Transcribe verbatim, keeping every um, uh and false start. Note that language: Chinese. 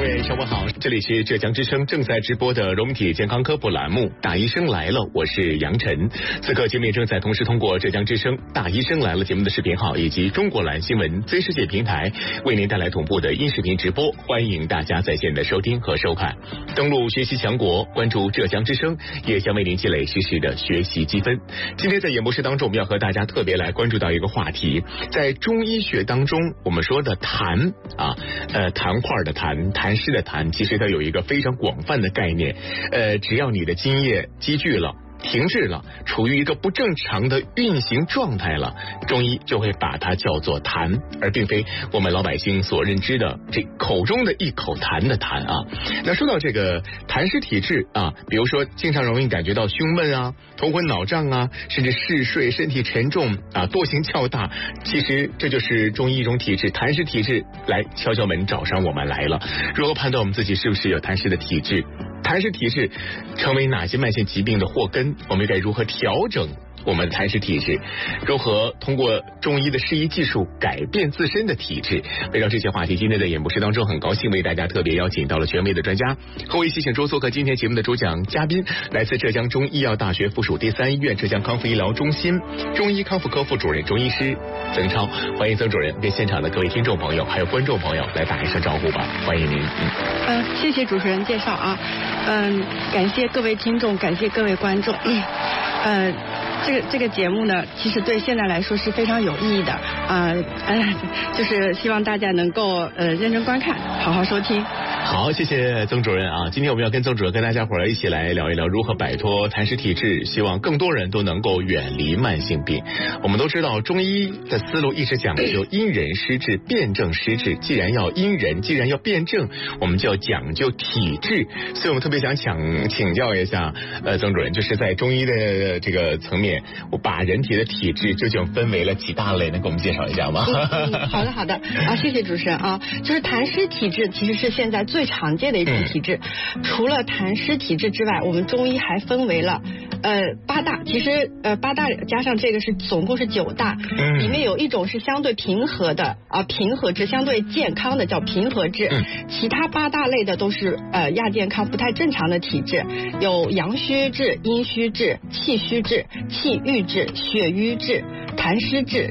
位上午好，这里是浙江之声正在直播的融体健康科普栏目《大医生来了》，我是杨晨。此刻节目也正在同时通过浙江之声《大医生来了》节目的视频号以及中国蓝新闻 Z 世界平台为您带来同步的音视频直播，欢迎大家在线的收听和收看。登录学习强国，关注浙江之声，也将为您积累实时的学习积分。今天在演播室当中，我们要和大家特别来关注到一个话题，在中医学当中，我们说的痰啊，呃，痰块的痰，痰湿的痰，其实它有一个非常广泛的概念。呃，只要你的津液积聚了，停滞了，处于一个不正常的运行状态了，中医就会把它叫做痰，而并非我们老百姓所认知的这口中的一口痰的痰啊。那说到这个痰湿体质啊，比如说经常容易感觉到胸闷啊、头昏脑胀啊，甚至嗜睡、身体沉重啊、惰性较大，其实这就是中医一种体质，痰湿体质来敲敲门找上我们来了。如何判断我们自己是不是有痰湿的体质？痰湿体质成为哪些慢性疾病的祸根？我们该如何调整我们痰湿体质？如何通过中医的适宜技术改变自身的体质？围绕这些话题，今天在演播室当中很高兴为大家特别邀请到了权威的专家，和我一起请出做客今天节目的主讲嘉宾，来自浙江中医药大学附属第三医院浙江康复医疗中心中医康复科副主任中医师曾超。欢迎曾主任跟现场的各位听众朋友还有观众朋友来打一声招呼吧，欢迎您。嗯， 呃，谢谢主持人介绍啊，嗯、呃，感谢各位听众，感谢各位观众。嗯，呃。这个这个节目呢，其实对现在来说是非常有意义的啊，呃，就是希望大家能够呃认真观看，好好收听。 好，谢谢曾主任啊！今天我们要跟曾主任跟大家伙儿一起来聊一聊如何摆脱痰湿体质，希望更多人都能够远离慢性病。我们都知道中医的思路一直讲究因人施治、辨证施治。既然要因人，既然要辨证，我们就要讲究体质。所以我们特别想请请教一下呃曾主任，就是在中医的这个层面，我把人体的体质究竟分为了几大类，能给我们介绍一下吗？ 嗯嗯、好的好的啊，谢谢主持人啊。就是痰湿体质其实是现在最常见的一种体质，嗯、除了痰湿体质之外，我们中医还分为了呃八大，其实呃八大加上这个是总共是九大，嗯、里面有一种是相对平和的啊，平和质相对健康的叫平和质，嗯、其他八大类的都是呃亚健康不太正常的体质，有阳虚质、阴虚质、气虚质、气郁质、血瘀质、痰湿质、